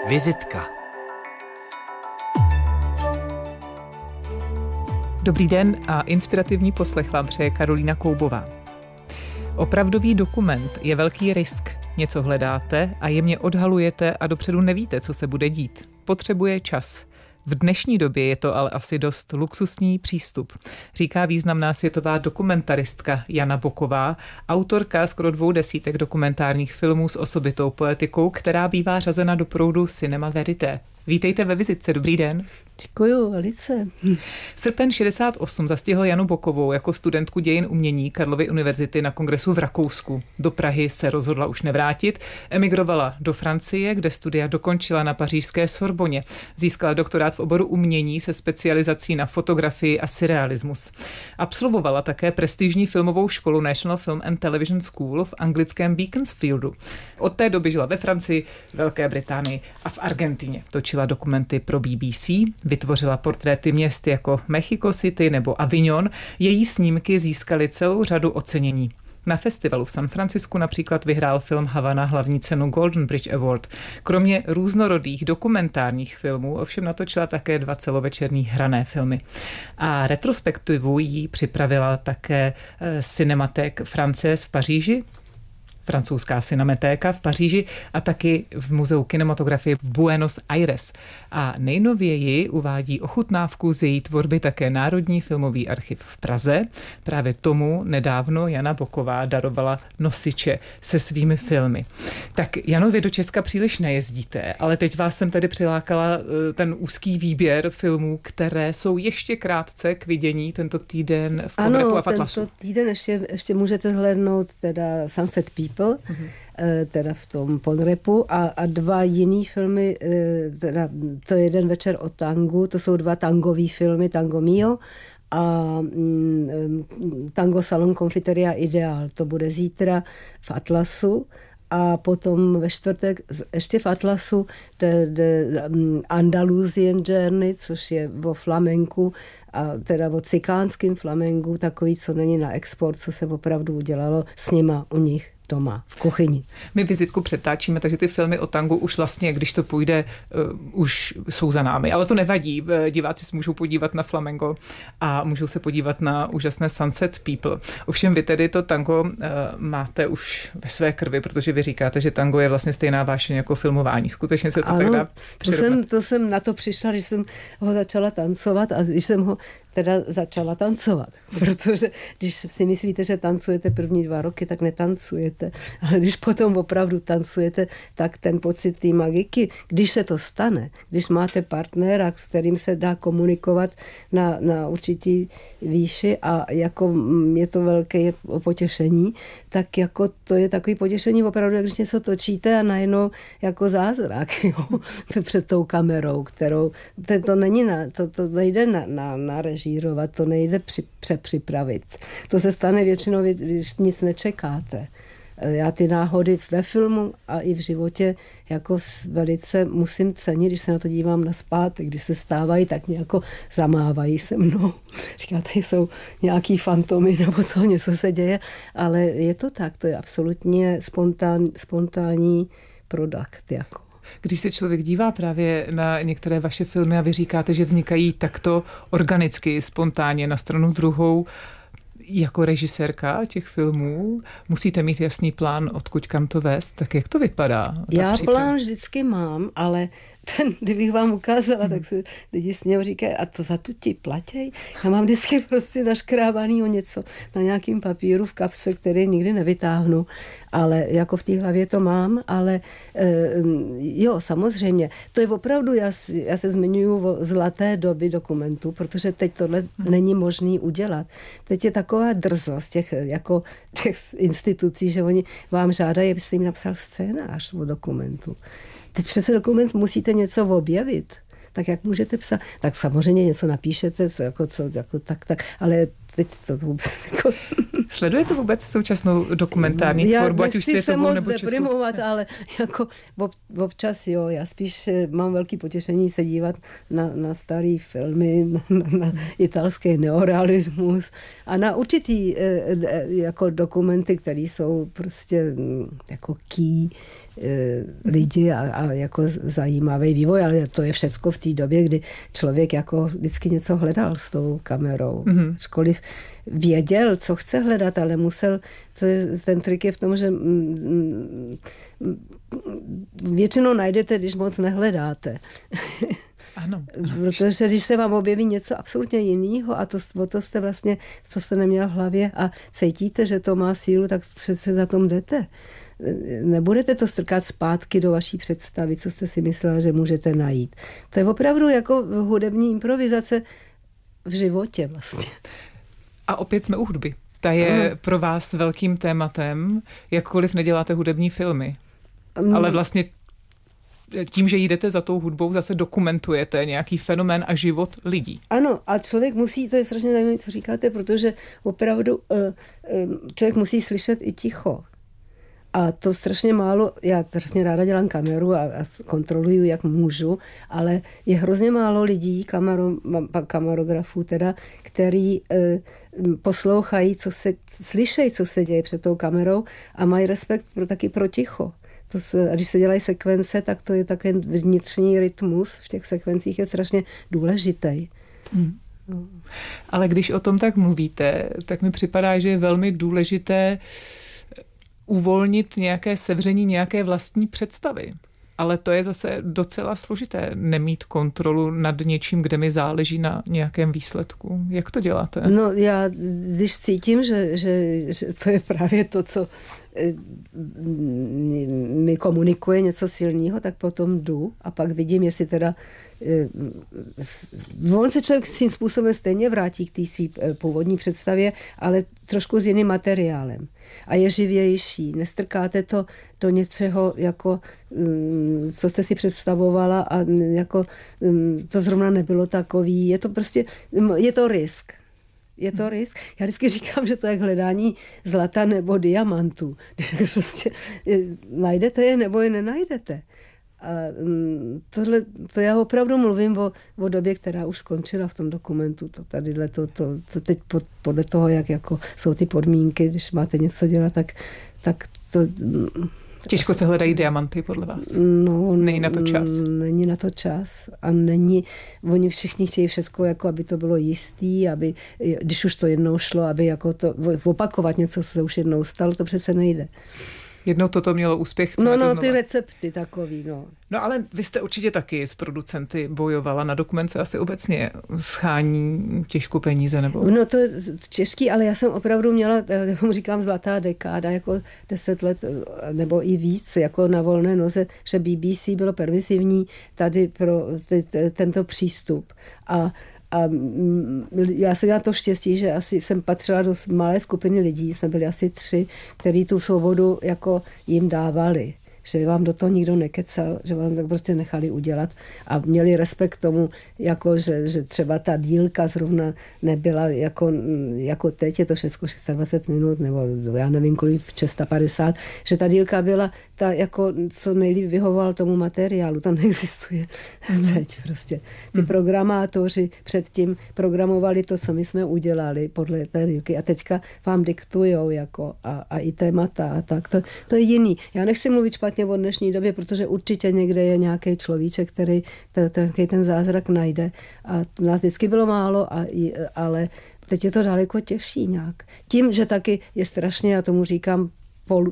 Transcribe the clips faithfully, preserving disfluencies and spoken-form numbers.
Vizitka. Dobrý den a inspirativní poslech vám přeje Karolína Koubová. Opravdový dokument je velký risk. Něco hledáte a jemně odhalujete a dopředu nevíte, co se bude dít. Potřebuje čas. V dnešní době je to ale asi dost luxusní přístup, říká významná světová dokumentaristka Jana Boková, autorka skoro dvou desítek dokumentárních filmů s osobitou poetikou, která bývá řazena do proudu Cinema Verité. Vítejte ve Vizitce, dobrý den. Děkuju, velice. Srpen šedesát osm zastihl Janu Bokovou jako studentku dějin umění Karlovy univerzity na kongresu v Rakousku. Do Prahy se rozhodla už nevrátit, emigrovala do Francie, kde studia dokončila na pařížské Sorboně. Získala doktorát v oboru umění se specializací na fotografii a surrealismus. Absolvovala také prestižní filmovou školu National Film and Television School v anglickém Beaconsfieldu. Od té doby žila ve Francii, Velké Británii a v Argentině. Točila dokumenty pro B B C, vytvořila portréty měst jako Mexico City nebo Avignon. Její snímky získaly celou řadu ocenění. Na festivalu v San Francisku například vyhrál film Havana hlavní cenu Golden Bridge Award. Kromě různorodých dokumentárních filmů ovšem natočila také dva celovečerní hrané filmy. A retrospektivu jí připravila také Cinémathèque Française v Paříži, francouzská cinematéka v Paříži a taky v Muzeu kinematografie v Buenos Aires. A nejnověji uvádí ochutnávku z její tvorby také Národní filmový archiv v Praze. Právě tomu nedávno Jana Boková darovala nosiče se svými filmy. Tak Jano, vy do Česka příliš nejezdíte, ale teď vás jsem tady přilákala ten úzký výběr filmů, které jsou ještě krátce k vidění tento týden v Ponrepu a v Atlasu. Ano, tento týden ještě, ještě můžete zhlédnout teda Sunset People, Mm-hmm. teda v tom Ponrepu a, a dva jiný filmy, teda to je jeden večer o tangu, to jsou dva tangový filmy, Tango Mio a mm, Tango Salon Confiteria Ideal, to bude zítra v Atlasu. A potom ve čtvrtek ještě v Atlasu the, the Andalusian Journey, což je o flamenku, a teda o cikánském flamengu, takový, co není na export, co se opravdu udělalo s nima u nich doma, v kuchyni. My vizitku přetáčíme, takže ty filmy o tangu už vlastně, když to půjde, uh, už jsou za námi. Ale to nevadí, diváci se můžou podívat na flamengo a můžou se podívat na úžasné Sunset People. Ovšem vy tedy to tango uh, máte už ve své krvi, protože vy říkáte, že tango je vlastně stejná vášeň jako filmování. Skutečně se to ano, tak dá to jsem, to jsem na to přišla, když jsem ho začala tancovat a když jsem ho teda začala tancovat, protože když si myslíte, že tancujete první dva roky, tak netancujete, ale když potom opravdu tancujete, tak ten pocit té magiky, když se to stane, když máte partnera, s kterým se dá komunikovat na, na určitý výši a jako je to velké potěšení, tak jako to je takový potěšení opravdu, když něco točíte a najednou jako zázrak, jo, před tou kamerou, kterou, to, to není na, to, to nejde na, na, na režírovat, to nejde při, přepřipravit. To se stane většinou, když nic nečekáte. Já ty náhody ve filmu a i v životě jako velice musím cenit, když se na to dívám nazpátek, když se stávají, tak nějako zamávají se mnou. Říkáte, jsou nějaký fantomy nebo co, něco se děje, ale je to tak, to je absolutně spontán, spontánní produkt, jako. Když se člověk dívá právě na některé vaše filmy a vy říkáte, že vznikají takto organicky, spontánně na stranu druhou, jako režisérka těch filmů musíte mít jasný plán, odkud kam to vést, tak jak to vypadá? Já plán vždycky mám, ale ten, kdybych vám ukázala, hmm. tak se lidi s něho říkají, a to za to ti platěj? Já mám vždycky prostě naškrábaný o něco na nějakým papíru v kapse, který nikdy nevytáhnu, ale jako v té hlavě to mám, ale e, jo, samozřejmě. To je opravdu, já, já se zmiňuji o zlaté doby dokumentu, protože teď tohle hmm. není možný udělat. Teď je taková drzost těch, jako těch institucí, že oni vám žádají, abyste jim napsal scénář o dokumentu. Teď přece dokument musíte něco objevit. Tak jak můžete psát? Tak samozřejmě něco napíšete, co, jako, co, jako, tak, tak, ale teď to vůbec jako... Sledujete vůbec současnou dokumentární já tvorbu, ať už světovou nebo českou? Já nechci se ale jako ob, občas jo, já spíš mám velký potěšení se dívat na, na starý filmy, na, na italský neorealismus a na určitý jako dokumenty, které jsou prostě jako key lidi a, a jako zajímavý vývoj, ale to je všecko v té době, kdy člověk jako vždycky něco hledal s tou kamerou. Mm-hmm. Školiv věděl, co chce hledat, ale musel, to je, ten trik je v tom, že mm, většinou najdete, když moc nehledáte. Ano. Protože když se vám objeví něco absolutně jiného a to, to jste vlastně, co jste neměla v hlavě a cítíte, že to má sílu, tak přece za tom jdete. Nebudete to strkat zpátky do vaší představy, co jste si myslela, že můžete najít. To je opravdu jako hudební improvizace v životě vlastně. A opět jsme u hudby. Ta je ano. pro vás velkým tématem, jakkoliv neděláte hudební filmy. Ano. Ale vlastně tím, že jdete za tou hudbou, zase dokumentujete nějaký fenomén a život lidí. Ano, a člověk musí, to je strašně zajímavé, co říkáte, protože opravdu člověk musí slyšet i ticho. A to strašně málo, já strašně ráda dělám kameru a, a kontroluju, jak můžu, ale je hrozně málo lidí, kamero, kamerografů teda, který e, poslouchají, co se, slyšejí, co se děje před tou kamerou a mají respekt pro, taky pro ticho. To se, a když se dělají sekvence, tak to je také vnitřní rytmus v těch sekvencích je strašně důležitý. Hmm. No. Ale když o tom tak mluvíte, tak mi připadá, že je velmi důležité uvolnit nějaké sevření, nějaké vlastní představy. Ale to je zase docela složité, nemít kontrolu nad něčím, kde mi záleží na nějakém výsledku. Jak to děláte? No já, když cítím, že, že, že to je právě to, co mi komunikuje něco silného, tak potom jdu a pak vidím, jestli teda on se člověk svým způsobem stejně vrátí k té své původní představě, ale trošku s jiným materiálem. A je živější. Nestrkáte to do něčeho, jako, co jste si představovala a jako, to zrovna nebylo takový. Je to prostě, je to risk. Je to risk. Já vždycky říkám, že to je hledání zlata nebo diamantů. Když prostě najdete je nebo je nenajdete. A tohle, to já opravdu mluvím o, o době, která už skončila v tom dokumentu. To tadyhle, to, to, to teď pod, podle toho, jak jako jsou ty podmínky, když máte něco dělat, tak, tak to... Těžko se hledají diamanty podle vás. No, není na to čas. Není na to čas a není, oni všichni chtějí všechno, jako aby to bylo jistý, aby, když už to jednou šlo, aby jako to opakovat něco, co se už jednou stalo, to přece nejde. Jednou toto mělo úspěch. No, no, to ty recepty takový, no. No, ale vy jste určitě taky s producenty bojovala. Na dokumence asi obecně schání těžko peníze, nebo? No, to je těžký, ale já jsem opravdu měla, já tomu říkám zlatá dekáda, jako deset let, nebo i víc, jako na volné noze, že B B C bylo permisivní tady pro t- t- tento přístup. A A já jsem měla to štěstí, že asi jsem patřila do malé skupiny lidí, jsme byli asi tři, kteří tu svobodu jako jim dávali. Že vám do toho nikdo nekecal, že vám tak prostě nechali udělat a měli respekt k tomu, jako že, že třeba ta dílka zrovna nebyla jako, jako teď, je to všechno dvacet šest minut, nebo já nevím kolik, šest set padesát, že ta dílka byla ta jako, co nejlíp vyhovoval tomu materiálu, tam neexistuje mm. teď prostě. Ty mm. programátoři předtím programovali to, co my jsme udělali podle té dílky a teďka vám diktujou jako a, a i témata a tak, to, to je jiný. Já nechci mluvit špatně o dnešní době, protože určitě někde je nějaký človíček, který ten, ten zázrak najde. A nás vždycky bylo málo, a, ale teď je to daleko těžší nějak. Tím, že taky je strašně, já tomu říkám, pol,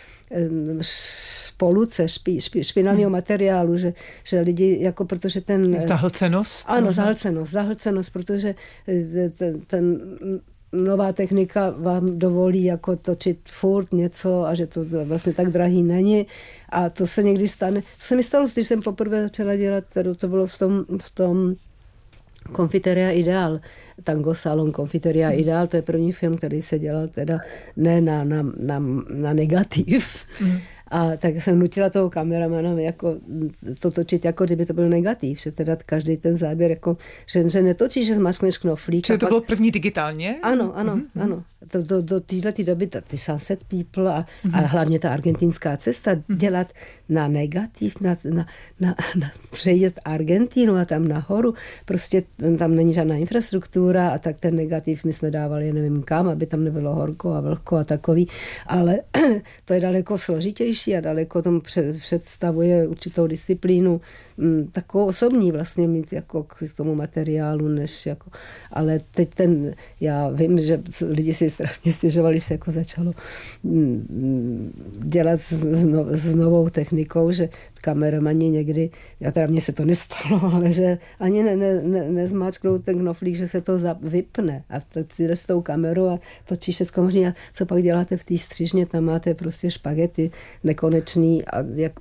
poluce, špi, špi, špinavého materiálu, že, že lidi, jako protože ten... Zahlcenost? Ano, zahlcenost, zahlcenost, protože ten, ten nová technika vám dovolí jako točit furt něco a že to vlastně tak drahý není a to se někdy stane. To se mi stalo, když jsem poprvé začala dělat, to bylo v tom, v tom Confiteria Ideal, Tango Salon Confiteria Ideal, to je první film, který se dělal teda ne na, na, na, na negativ, mm. A tak jsem nutila toho kameramana jako to točit, jako kdyby to byl negativ, že teda každý ten záběr, jako, že, že netočíš, že zmačkneš knoflík. Čili to pak... bylo první digitálně? Ano, ano, mm-hmm. ano. Do, do, do této doby ty Sunset People a, mm-hmm. a hlavně ta argentinská cesta mm-hmm. dělat na negativ, na, na, na, na přejet Argentínu a tam nahoru, prostě tam není žádná infrastruktura a tak ten negativ my jsme dávali nevím kam, aby tam nebylo horko a vlhko a takový, ale to je daleko složitější a daleko tomu představuje určitou disciplínu, takovou osobní vlastně mít jako k tomu materiálu, než jako, ale teď ten, já vím, že lidi si strašně stěžovali, že se jako začalo dělat s, no, s novou technikou, že kameramani někdy, já teda mně se to nestalo, ale že ani ne, ne, ne, nezmáčknou ten knoflík, že se to vypne a ty jdeš s tou kamerou a točíš všechno možný a co pak děláte v té střižně, tam máte prostě špagety nekonečný a jak...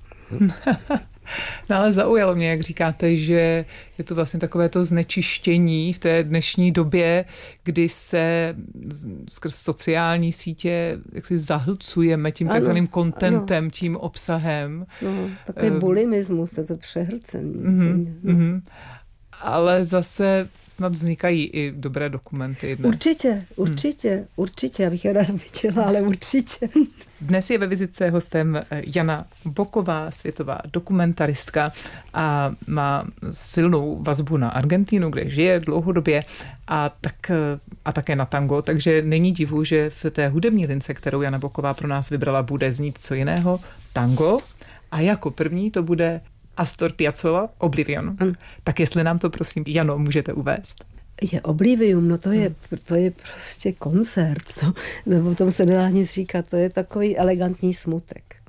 No ale zaujalo mě, jak říkáte, že je to vlastně takové to znečištění v té dnešní době, kdy se skrz sociální sítě jaksi zahlcujeme tím ano, takzvaným kontentem, ano. tím obsahem. No, takový um, bulimismus, to je to přehrcení. Uh-huh, uh-huh. Ale zase snad vznikají i dobré dokumenty. Dnes. Určitě, určitě, hmm. určitě, abych je ráda viděla, ale určitě. Dnes je ve vizitce hostem Jana Boková, světová dokumentaristka a má silnou vazbu na Argentínu, kde žije dlouhodobě a, tak, a také na tango, takže není divu, že v té hudební lince, kterou Jana Boková pro nás vybrala, bude znít co jiného, tango a jako první to bude Astor Piazzolla, Oblivion. Mm. Tak jestli nám to, prosím, Jano, můžete uvést. Je Oblivium, no to je, mm. to je prostě koncert, to, nebo o tom se nedá nic říkat, to je takový elegantní smutek.